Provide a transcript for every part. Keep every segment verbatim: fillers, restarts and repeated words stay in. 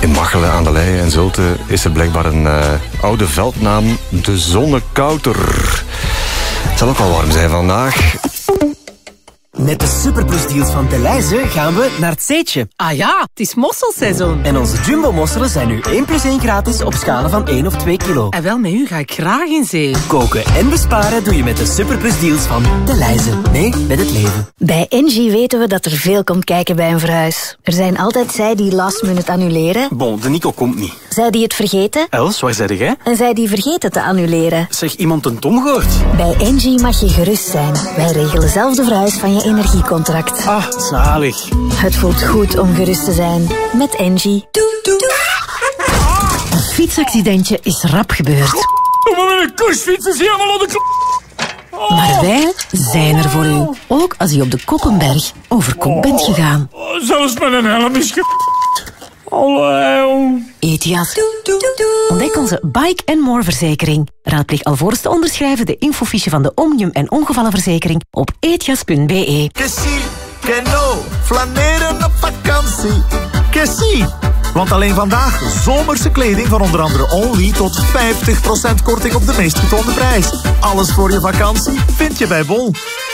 In Machelen aan de Leie en Zulte is er blijkbaar een uh, oude veldnaam, de Zonnekouter. Het zal ook wel warm zijn vandaag. Met de superplusdeals van Delhaize gaan we naar het Zeetje. Ah ja, het is mosselseizoen. En onze jumbo-mosselen zijn nu één plus één gratis op schalen van één of twee kilo. En wel, met u ga ik graag in zee. Koken en besparen doe je met de superplusdeals van Delhaize. Nee, met het leven. Bij Engie weten we dat er veel komt kijken bij een verhuis. Er zijn altijd zij die last minute annuleren. Bon, de Nico komt niet. Zij die het vergeten. Els, waar zei jij? En zij die vergeten te annuleren. Zeg, iemand een Tom gehoord? Bij Engie mag je gerust zijn. Wij regelen zelf de verhuis van je energiecontract. Ah, zalig. Het voelt goed om gerust te zijn. Met Engie. Doe, doe. Een fietsaccidentje is rap gebeurd. Oh, maar met een koersfiets is helemaal onder de... Oh. Maar wij zijn er voor u. Ook als u op de Koppenberg over kop bent gegaan. Oh, zelfs met een helm is ge... Hallo. Etias. Ontdek onze Bike and More verzekering. Raadpleeg alvorens te onderschrijven de infofiche van de Omnium en ongevallenverzekering op etias punt be. Kessie, Keno, flaneren op vakantie. Kessie. Want alleen vandaag zomerse kleding van onder andere Only tot vijftig procent korting op de meest getoonde prijs. Alles voor je vakantie vind je bij Bol.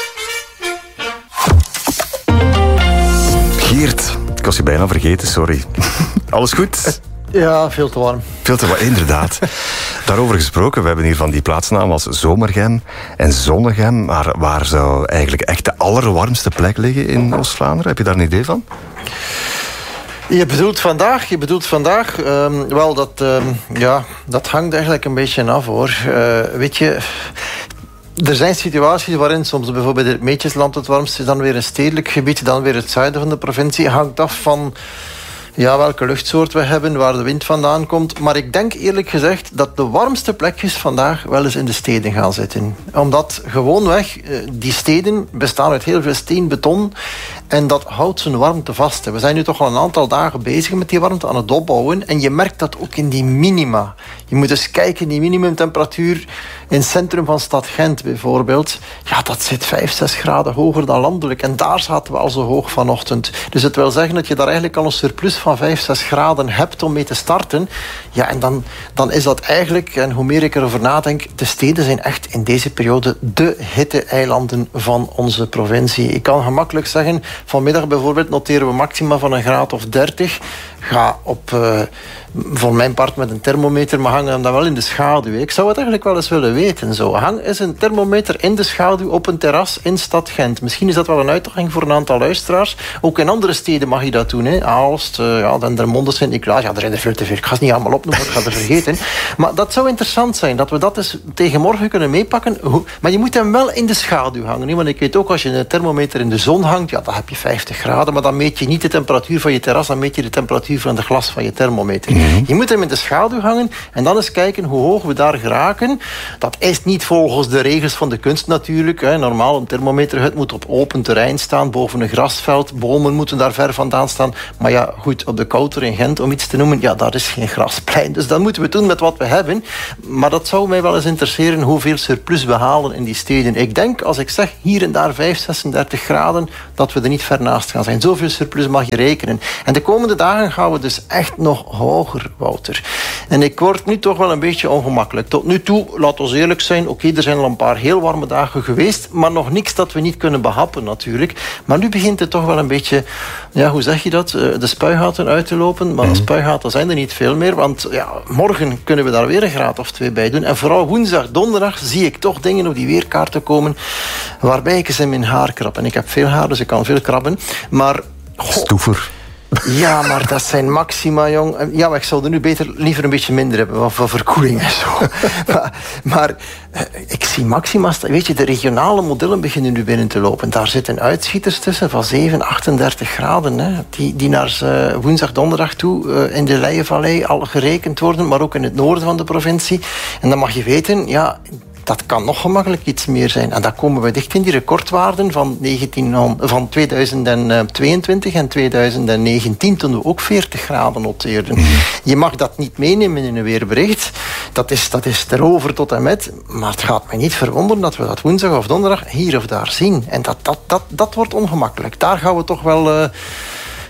Geert, ik was je bijna vergeten, sorry. Alles goed? Ja, veel te warm. Veel te warm, inderdaad. Daarover gesproken, we hebben hier van die plaatsnamen als Zomergem en Zonnegem. Maar waar zou eigenlijk echt de allerwarmste plek liggen in Oost-Vlaanderen? Heb je daar een idee van? Je bedoelt vandaag, je bedoelt vandaag, um, wel, dat, um, ja, dat hangt eigenlijk een beetje af, hoor. Uh, weet je... Er zijn situaties waarin soms bijvoorbeeld het Meetjesland het warmst is, dan weer een stedelijk gebied, dan weer het zuiden van de provincie. Hangt af van ja, welke luchtsoort we hebben, waar de wind vandaan komt. Maar ik denk eerlijk gezegd dat de warmste plekjes vandaag wel eens in de steden gaan zitten. Omdat gewoonweg, die steden bestaan uit heel veel steen, beton. En dat houdt zijn warmte vast. We zijn nu toch al een aantal dagen bezig met die warmte aan het opbouwen. En je merkt dat ook in die minima. Je moet eens kijken, die minimumtemperatuur in het centrum van stad Gent bijvoorbeeld. Ja, dat zit vijf, zes graden hoger dan landelijk. En daar zaten we al zo hoog vanochtend. Dus het wil zeggen dat je daar eigenlijk al een surplus van vijf, zes graden hebt om mee te starten. Ja, en dan, dan is dat eigenlijk, en hoe meer ik erover nadenk, de steden zijn echt in deze periode de hitte-eilanden van onze provincie. Ik kan gemakkelijk zeggen, vanmiddag bijvoorbeeld noteren we maxima van een graad of dertig. Ga op, uh, voor mijn part met een thermometer, maar hang hem dan wel in de schaduw. Ik zou het eigenlijk wel eens willen weten. Zo. Hang eens een thermometer in de schaduw op een terras in stad Gent. Misschien is dat wel een uitdaging voor een aantal luisteraars. Ook in andere steden mag je dat doen. Hè. Aalst, uh, ja, Dendermonde, Sint-Niklaas. Ja, er zijn er veel te veel. Ik ga het niet allemaal opnoemen, ik ga het vergeten. Maar dat zou interessant zijn, dat we dat eens tegen morgen kunnen meepakken. Maar je moet hem wel in de schaduw hangen. Hè. Want ik weet ook, als je een thermometer in de zon hangt, ja, dan heb je vijftig graden. Maar dan meet je niet de temperatuur van je terras, dan meet je de temperatuur van de glas van je thermometer. Mm-hmm. Je moet hem in de schaduw hangen en dan eens kijken hoe hoog we daar geraken. Dat is niet volgens de regels van de kunst natuurlijk. Hè. Normaal, een thermometerhut moet op open terrein staan, boven een grasveld. Bomen moeten daar ver vandaan staan. Maar ja, goed, op de Kouter in Gent, om iets te noemen, ja, daar is geen grasplein. Dus dat moeten we doen met wat we hebben. Maar dat zou mij wel eens interesseren hoeveel surplus we halen in die steden. Ik denk, als ik zeg hier en daar vijf, zesendertig graden, dat we er niet ver naast gaan zijn. Zoveel surplus mag je rekenen. En de komende dagen gaan we dus echt nog hoger, Wouter. En ik word nu toch wel een beetje ongemakkelijk. Tot nu toe, laten we eerlijk zijn, oké, okay, er zijn al een paar heel warme dagen geweest, maar nog niks dat we niet kunnen behappen natuurlijk. Maar nu begint het toch wel een beetje, ja, hoe zeg je dat, de spuigaten uit te lopen. Maar mm. spuigaten zijn er niet veel meer, want ja, morgen kunnen we daar weer een graad of twee bij doen. En vooral woensdag, donderdag zie ik toch dingen op die weerkaarten komen waarbij ik eens in mijn haar krab. En ik heb veel haar, dus ik kan veel krabben. Maar... Goh, Stoever. Ja, maar dat zijn maxima, jong. Ja, maar ik zou er nu beter liever een beetje minder hebben, van verkoeling en zo. maar, maar ik zie maxima's. Weet je, de regionale modellen beginnen nu binnen te lopen. Daar zitten uitschieters tussen van zeven, achtendertig graden. Hè, die, die naar uh, woensdag, donderdag toe uh, in de Leienvallei al gerekend worden, maar ook in het noorden van de provincie. En dan mag je weten, ja, dat kan nog gemakkelijk iets meer zijn. En dan komen we dicht in die recordwaarden van, negentien, van tweeduizend tweeëntwintig en tweeduizend negentien, toen we ook veertig graden noteerden. Mm. Je mag dat niet meenemen in een weerbericht. Dat is, dat is erover tot en met. Maar het gaat mij niet verwonderen dat we dat woensdag of donderdag hier of daar zien. En dat, dat, dat, dat wordt ongemakkelijk. Daar gaan we toch wel... Uh,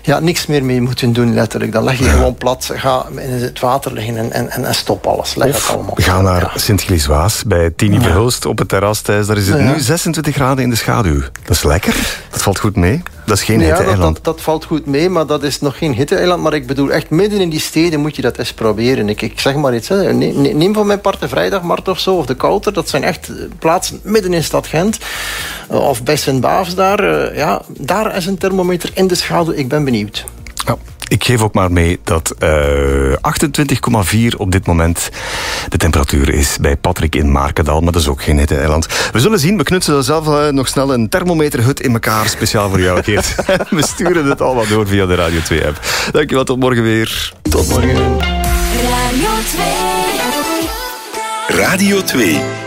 ja, niks meer mee moeten doen, letterlijk. Dan leg je gewoon plat, ga in het water liggen en, en, en stop alles. Leg of het allemaal. ga naar ja. Sint-Gilles-Waas bij Tini ja. Verhulst op het terras thuis. Daar is het ja. nu zesentwintig graden in de schaduw. Dat is lekker. Dat valt goed mee. Dat is geen ja, hitte-eiland. Dat, dat, dat valt goed mee, maar dat is nog geen hitte-eiland. Maar ik bedoel, echt midden in die steden moet je dat eens proberen. Ik, ik zeg maar iets. Hè. Neem, neem van mijn part de Vrijdagmarkt of zo, of de Kouter. Dat zijn echt plaatsen midden in stad Gent. Of bij Sint-Baafs daar. Ja, daar is een thermometer in de schaduw. Ik ben benieuwd. Ja. Ik geef ook maar mee dat uh, achtentwintig komma vier op dit moment de temperatuur is bij Patrick in Markendal. Maar dat is ook geen hitte-eiland. We zullen zien. We knutselen zelf uh, nog snel een thermometerhut in elkaar. Speciaal voor jou, Geert. We sturen het allemaal door via de Radio twee app. Dankjewel, tot morgen weer. Tot morgen. Radio twee. Radio twee.